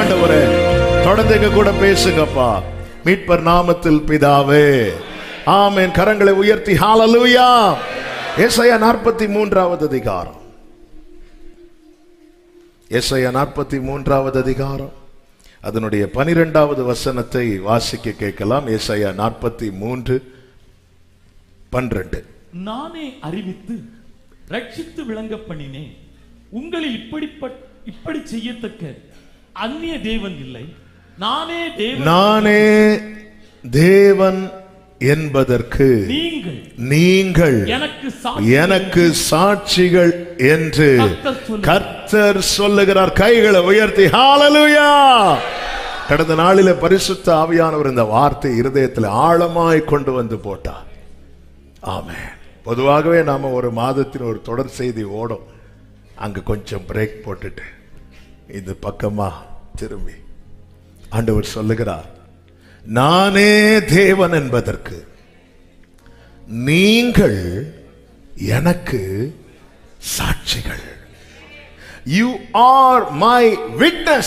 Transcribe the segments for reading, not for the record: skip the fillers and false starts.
ஆண்டவரே. தொடர்ந்து எங்க கூட பேசுங்கப்பா. மீட்பர் நாமத்தில் பிதாவே, ஆமென். கரங்களை உயர்த்தி ஹalleluya. ஏசாயா 43வது அதிகாரம், ஏசாயா 43வது அதிகாரம் அதனுடைய 12வது வசனத்தை வாசிக்க கேட்கலாம். ஏசாயா 43:12. நானே அறிவித்து ரட்சித்து விளங்க பண்ணினேன். உங்களில் இப்படி செய்யத்தக்க அந்நிய தேவன் இல்லை. நானே தேவன் என்பதற்கு நீங்கள் எனக்கு சாட்சிகள் என்று கர்த்தர் சொல்லுகிறார். கைகளை உயர்த்தி ஹalleluya. கடந்த நாளில பரிசுத்த ஆவியானவர் இந்த வார்த்தை இருதயத்தில் ஆழமாய் கொண்டு வந்து போட்டார். ஆமென். பொதுவாகவே நாம ஒரு மாதத்தின் ஒரு தொடர் செய்தி ஓடும், அங்க கொஞ்சம் பிரேக் போட்டுட்டு இந்த பக்கமா திரும்பி ஆண்டவர் சொல்லுகிறார், நானே தேவன் என்பதற்கு நீங்கள் எனக்கு சாட்சிகள். You are my witness.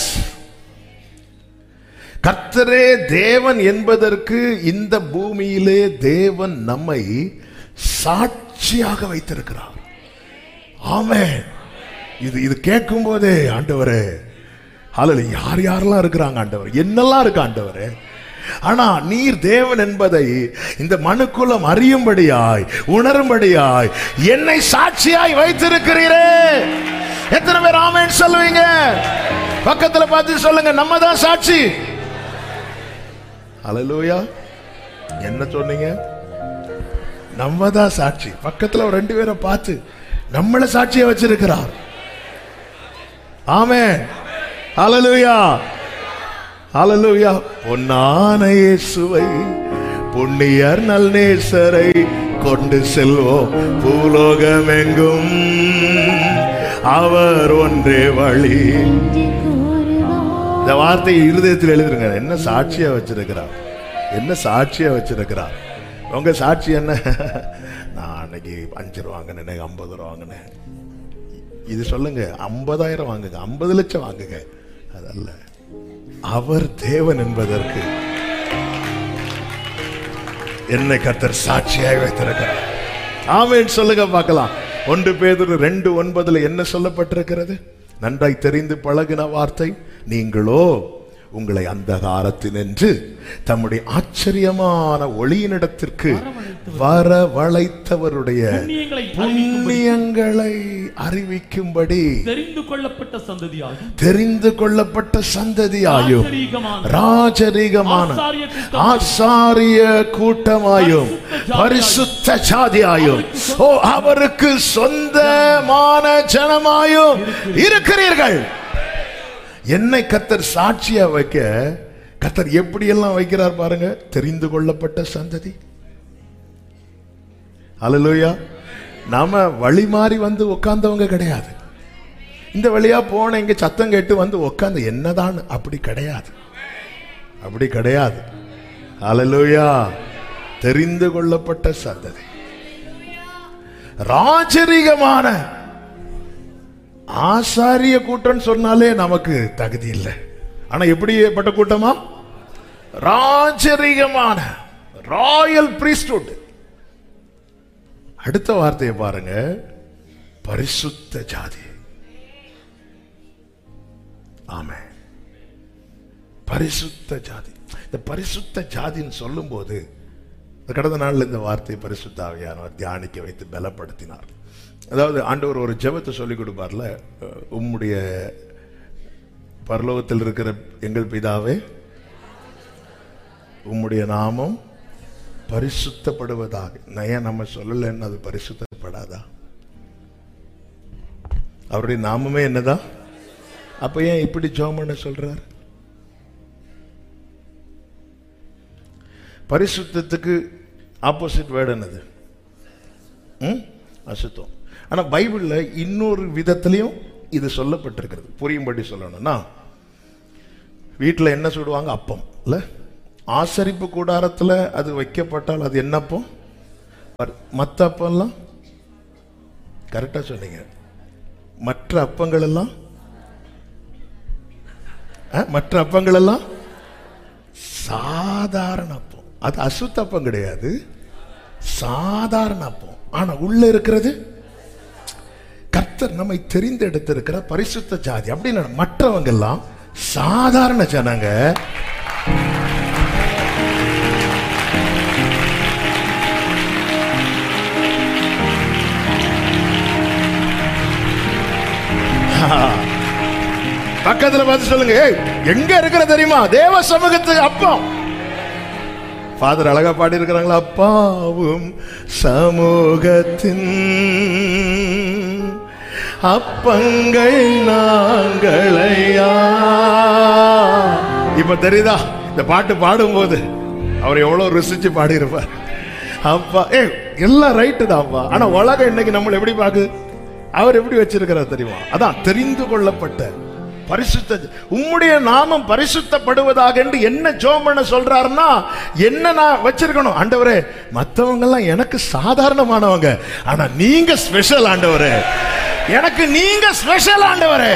கர்த்தரே தேவன் என்பதற்கு இந்த பூமியிலே தேவன் நம்மை சாட்சியாக வைத்திருக்கிறார். ஆமென். இது கேட்கும் போதே ஆண்டவரே, ஹalleluya, யார் யாரெல்லாம் இருக்கிறாங்க ஆண்டவரே, என்னெல்லாம் இருக்கு ஆண்டவரே. ஆனா நீர் தேவன் என்பதை இந்த மனுக்குலம் அறியும்படியாய் உணரும்படியாய் என்னை சாட்சியாய் வைத்திருக்கிறீரே. எத்தனை பேர் ஆமென் சொல்லுவீங்க? பக்கத்துல பார்த்து சொல்லுங்க, நம்ம தான் சாட்சி. ஹalleluya. என்ன சொன்னீங்க? நம்ம தான் சாட்சி. பக்கத்துல ஒரு 2 பேரை பார்த்து நம்மள சாட்சியா வச்சிருக்கிறார். ஆமென். ஹalleluya. ஹalleluya. பொன்னான இயேசுவை புண்ணியர் நல்நேசரை கொண்டு செல்வோம் பூலோகம் எங்கும், அவர் ஒன்றே வழி. இந்த வார்த்தையை இருதயத்தில் எழுதுருங்க. என்ன சாட்சியா வச்சிருக்கிறார், என்ன சாட்சியா வச்சிருக்கிறார். உங்க சாட்சி என்ன? நான் அன்னைக்கு 5 ரூபா வாங்கினேன், 50 ரூபா வாங்கினேன். இது சொல்லுங்க, 50,000 வாங்குங்க, 50 லட்சம் வாங்குங்க, அதல்ல. அவர் தேவன் என்பதற்கு என்னை கர்த்தர் சாட்சியாய் வைத்திருக்கிறார். ஆமென் சொல்லுங்க பார்க்கலாம். 1 பேதுரு 2:9 என்ன சொல்லப்பட்டிருக்கிறது? நன்றாய் தெரிந்து பழகின வார்த்தை, நீங்களோ உங்களை அந்தகாரத்தினின்று தம்முடைய ஆச்சரியமான ஒளியினிடத்திற்கு வரவழைத்தவருடைய புண்ணியங்களை அறிவிக்கும்படி தெரிந்து கொள்ளப்பட்ட சந்ததியாயும் ராஜரீகமான ஆசாரிய கூட்டமாயும் பரிசுத்த சாதியாயும் அவருக்கு சொந்தமான ஜனமாயும் இருக்கிறீர்கள். என்னை கர்த்தர் சாட்சியா வைக்க கர்த்தர் எப்படி எல்லாம் வைக்கிறார் பாருங்க. தெரிந்து கொள்ளப்பட்ட சந்ததி. ஹல்லேலூயா. நாம வழி மாறி வந்து உட்கார்ந்தவங்க கிடையாது. இந்த வழியா போன இங்க சத்தம் கேட்டு வந்து உட்கார்ந்து என்னதான், அப்படி கிடையாது, அப்படி கிடையாது. ஹல்லேலூயா. தெரிந்து கொள்ளப்பட்ட சந்ததி, ராஜரீகமான ஆசாரிய கூட்டம் சொன்னாலே நமக்கு தகுதி இல்லை. ஆனா எப்படிப்பட்ட கூட்டமா? ராஜரீகமான ராயல் பிரீஸ்ட்ஹுட். அடுத்த வார்த்தையை பாருங்க, பரிசுத்த ஜாதி. ஆமென். பரிசுத்த ஜாதி. இந்த பரிசுத்த ஜாதின்னு சொல்லும் போது கடந்த நாள்ல இந்த வார்த்தையை பரிசுத்த ஆவியானவர் தியானிக்க வைத்து பலப்படுத்தினார். அதாவது ஆண்டவர் ஒரு ஜெபத்தை சொல்லிக் கொடுப்பார்ல, உம்முடைய பரலோகத்தில் இருக்கிற எங்கள் பிதாவே, உம்முடைய நாமம் பரிசுத்தப்படுவதாக. ஏன் நம்ம சொல்லலன்னு அது பரிசுத்தப்படாதா? அவருடைய நாமமே என்னதான்? அப்ப ஏன் இப்படி ஜெபம் பண்ண சொல்றார்? பரிசுத்தத்துக்கு ஆப்போசிட் வேர்டு என்னது? அசுத்தம். ஆனா பைபிள்ல இன்னொரு விதத்திலையும் இது சொல்லப்பட்டிருக்கிறது. புரியும்படி சொல்லணும்னா, வீட்டில் என்ன சுடுவாங்க? அப்பம் இல்ல. ஆசரிப்பு கூடாரத்தில் அது வைக்கப்பட்டால் அது என்ன அப்பம்? மற்ற அப்பம்லாம் கரெக்டா சொன்னீங்க. மற்ற அப்பங்கள் எல்லாம் மற்ற அப்பங்கள் எல்லாம் சாதாரண அப்பம். அது அசுத்த அப்பம் கிடையாது, சாதாரண அப்பம். ஆனா உள்ள இருக்கிறது கர்த்தர் நம்மை தெரிந்தெடுத்திருக்கிற பரிசுத்த ஜாதி. அப்படின்னு மற்றவங்க எல்லாம் சாதாரண ஜனங்க. பக்கத்துல பார்த்து சொல்லுங்க, எங்க இருக்கிற தெரியுமா? தேவ சமூகத்துக்கு அப்பம். ஃபாதர் அழகா பாடி இருக்கிறாங்களா? அப்பாவும் சமூகத்தின் அப்பங்கள் நாங்களையா. இப்ப தெரியுதா இந்த பாட்டு பாடும்போது அவர் எவ்வளவு ருசிச்சு பாடி இருப்பார். அப்பா எல்லாம் ரைட்டு தான்ப்பா. ஆனா உலகம் இன்னைக்கு நம்மளை எப்படி பாக்கு? அவர் எப்படி வச்சிருக்கிறார் தெரியுமா? அதான் தெரிந்து கொள்ளப்பட்ட பரிசுத்த, உம்முடைய நாமம் பரிசுத்தப்படுவதாக என்று என்ன ஜெபம் பண்ண சொல்றாருன்னா, என்ன நான் வச்சிருக்கணும்? ஆண்டவரே, மற்றவங்க எல்லாம் எனக்கு சாதாரணமானவங்க, ஆனா நீங்க ஸ்பெஷல் ஆண்டவரே, எனக்கு நீங்க ஸ்பெஷல் ஆண்டவரே.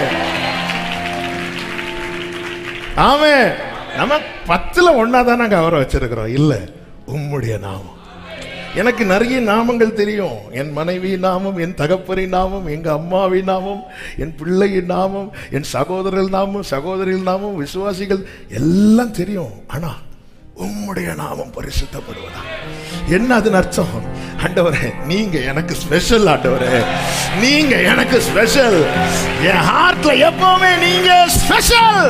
ஆமே, நம்ம 10ல் 1 தான் நாங்க அவரை வச்சிருக்கிறோம். இல்ல, உம்முடைய நாமம். எனக்கு நிறைய நாமங்கள் தெரியும். என் மனைவியின் நாமம், என் தகப்பரின் நாமம், எங்க அம்மாவின் நாமம், என் பிள்ளையின் நாமம், என் சகோதரர்கள் நாமம், சகோதரிகள் நாமம், விசுவாசிகள் எல்லாம் தெரியும். ஆனா உம்முடைய நாமம் பரிசுத்தப்படுவதா என்ன அதன் அர்த்தம்? ஆண்டவரே, நீங்க எனக்கு ஸ்பெஷல். ஆண்டவரே, நீங்க எனக்கு ஸ்பெஷல். என் ஹார்ட்ல எப்பவுமே நீங்க ஸ்பெஷல்.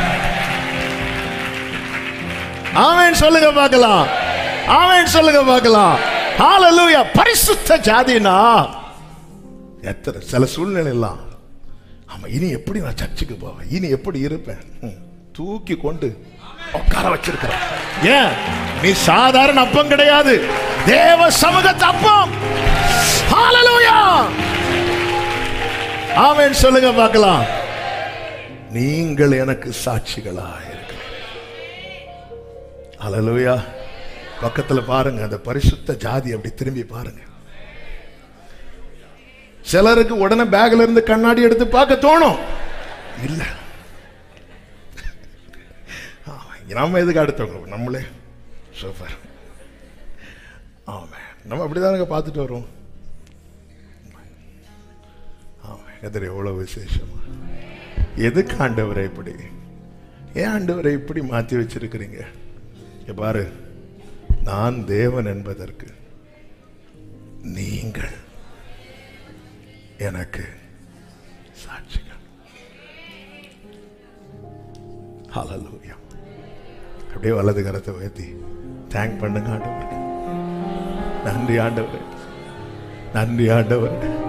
ஆமென் சொல்லுங்க பார்க்கலாம். ஆமென் சொல்லுங்க பார்க்கலாம். ஹalleluya. பரிசுத்த ஜாதினா எத்தனை சில சூழ்நிலை எல்லாம், ஆமா, இனி எப்படி நான் சர்ச்சுக்கு போவேன், இனி எப்படி இருப்பேன், தூக்கி கொண்டு உட்கார வச்சிருக்கிறான். ஏன்? நீ சாதாரண அப்பம் கிடையாது, தேவ சமூகத்து அப்பம். ஹalleluya. ஆமென் சொல்லுங்க பார்க்கலாம். நீங்கள் எனக்கு சாட்சிகளா இருக்கிறீர்கள். ஹalleluya. பக்கத்துல பாருங்க, அந்த பரிசுத்த ஜாதி அப்படி திரும்பி பாருங்க. சிலருக்கு உடனே பேக்ல இருந்து கண்ணாடி எடுத்து பார்க்க தோணும். இல்ல, நம்ம எதுக்கு அடுத்தவங்க, நம்மளே சூப்பர். ஆமா, நம்ம அப்படிதானுங்க பார்த்துட்டு வரோம். ஆமா, எதிர எவ்வளவு விசேஷமா. எதுக்கு ஆண்டவரை இப்படி, ஏன் ஆண்டவரை இப்படி மாத்தி வச்சிருக்கிறீங்க? பாரு, நான் தேவன் என்பதற்கு நீங்கள் எனக்கு சாட்சிகள். ஹalleluya. அப்படியே வலது கரத்தை உயர்த்தி தேங்க் பண்ணுங்க ஆண்டவருக்கு. நன்றி ஆண்டவரே, நன்றி ஆண்டவரே.